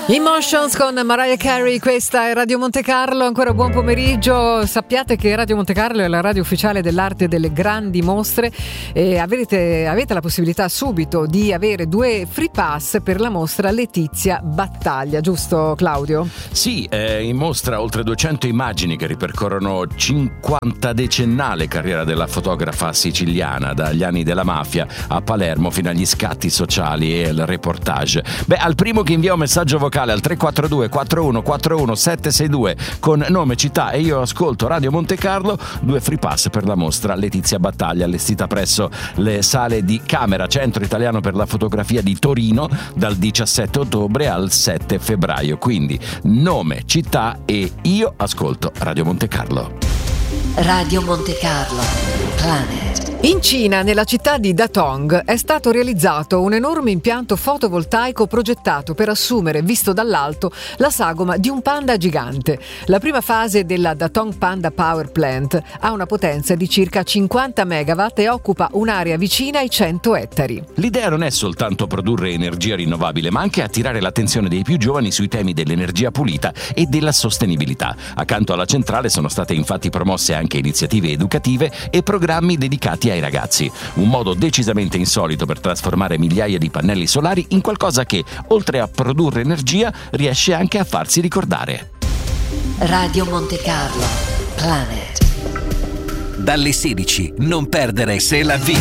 Emotions con Mariah Carey, questa è Radio Monte Carlo, ancora buon pomeriggio. Sappiate che Radio Monte Carlo è la radio ufficiale dell'arte delle grandi mostre e avete la possibilità subito di avere 2 free pass per la mostra Letizia Battaglia, giusto Claudio? Sì, in mostra oltre 200 immagini che ripercorrono 50 decennale carriera della fotografa siciliana, dagli anni della mafia a Palermo fino agli scatti sociali e al reportage. Al primo che invia un messaggio vocale al 342 4141 762 con nome, città e io ascolto Radio Monte Carlo, 2 free pass per la mostra Letizia Battaglia, allestita presso le sale di Camera, Centro Italiano per la Fotografia di Torino, dal 17 ottobre al 7 febbraio. Quindi nome, città e io ascolto Radio Monte Carlo. Radio Monte Carlo, Planet. In Cina, nella città di Datong, è stato realizzato un enorme impianto fotovoltaico progettato per assumere, visto dall'alto, la sagoma di un panda gigante. La prima fase della Datong Panda Power Plant ha una potenza di circa 50 megawatt e occupa un'area vicina ai 100 ettari. L'idea non è soltanto produrre energia rinnovabile, ma anche attirare l'attenzione dei più giovani sui temi dell'energia pulita e della sostenibilità. Accanto alla centrale sono state infatti promosse anche iniziative educative e programmi dedicati ai ragazzi, un modo decisamente insolito per trasformare migliaia di pannelli solari in qualcosa che, oltre a produrre energia, riesce anche a farsi ricordare. Radio Monte Carlo, Planet. Dalle 16, non perdere C'est la vie.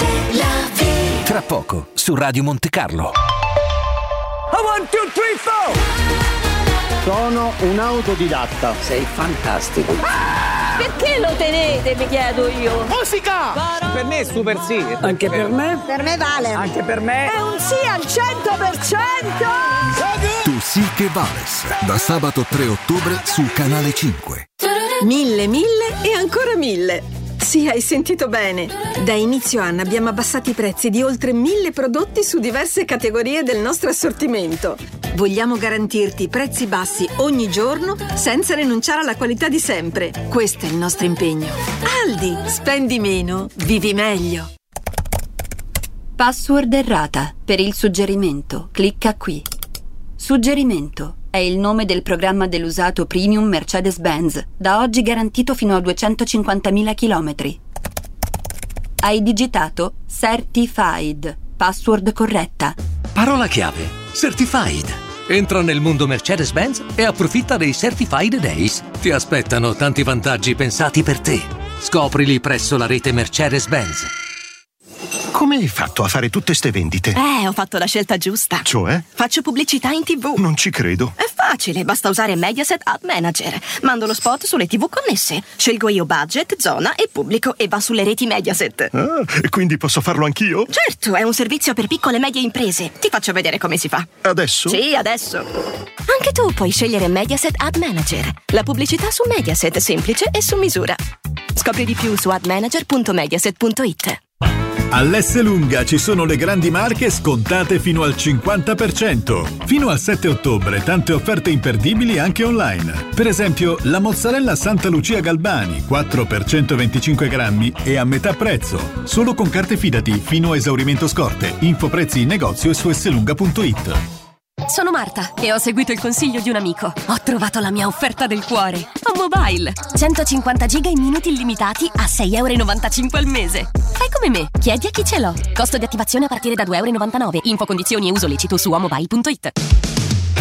Tra poco, su Radio Monte Carlo. 1, 2, 3, 4. Sono un autodidatta. Sei fantastico. Perché lo tenete, mi chiedo io? Musica! Per me è super sì. Anche per me? Per me vale. Anche per me? È un sì al 100%! Tu sì che vales. Da sabato 3 ottobre su Canale 5. 1000 e ancora 1000. Sì, hai sentito bene. Da inizio anno abbiamo abbassato i prezzi di oltre 1000 prodotti su diverse categorie del nostro assortimento. Vogliamo garantirti prezzi bassi ogni giorno senza rinunciare alla qualità di sempre. Questo è il nostro impegno. Aldi, spendi meno, vivi meglio. Password errata. Per il suggerimento, clicca qui. Suggerimento. È il nome del programma dell'usato premium Mercedes-Benz, da oggi garantito fino a 250.000 chilometri. Hai digitato Certified, password corretta. Parola chiave, Certified. Entra nel mondo Mercedes-Benz e approfitta dei Certified Days. Ti aspettano tanti vantaggi pensati per te. Scoprili presso la rete Mercedes-Benz. Come hai fatto a fare tutte ste vendite? Ho fatto la scelta giusta. Cioè? Faccio pubblicità in TV. Non ci credo. È facile, basta usare Mediaset Ad Manager. Mando lo spot sulle TV connesse. Scelgo io budget, zona e pubblico e va sulle reti Mediaset. Ah, e quindi posso farlo anch'io? Certo, è un servizio per piccole e medie imprese. Ti faccio vedere come si fa. Adesso? Sì, adesso. Anche tu puoi scegliere Mediaset Ad Manager. La pubblicità su Mediaset, semplice e su misura. Scopri di più su admanager.mediaset.it. All'Esselunga ci sono le grandi marche scontate fino al 50%. Fino al 7 ottobre tante offerte imperdibili anche online. Per esempio la mozzarella Santa Lucia Galbani 4 per 125 grammi e a metà prezzo. Solo con carte Fidati fino a esaurimento scorte. Info prezzi in negozio e su esselunga.it. Sono Marta e ho seguito il consiglio di un amico. Ho trovato la mia offerta del cuore. Mobile. 150 giga in minuti illimitati a €6,95 al mese. Fai come me, chiedi a chi ce l'ho. Costo di attivazione a partire da €2,99. Info, condizioni e uso lecito su omobile.it.